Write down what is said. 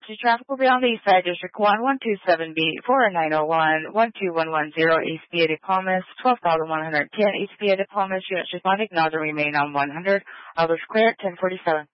So traffic will be on the east side, District 1, 127B, 40901, 12110, East Via de Palmas, 12,110, East Via de Palmas, units responding, now to remain on 100, others clear, 1047.